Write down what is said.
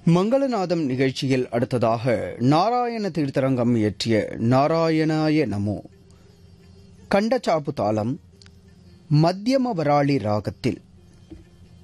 மங்களநாதம் நிகழ்ச்சியில் அடுத்ததாக நாராயண தீர்த்தரங்கம் இயற்றிய நாராயணாய நமோ கண்டச்சாப்பு தாளம் மத்தியம வராளி ராகத்தில்